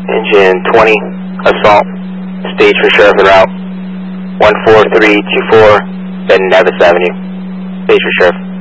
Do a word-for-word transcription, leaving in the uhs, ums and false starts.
Engine twenty, assault, stage for sheriff en route, one four three two four, Benton Nevis Avenue, stage for sheriff.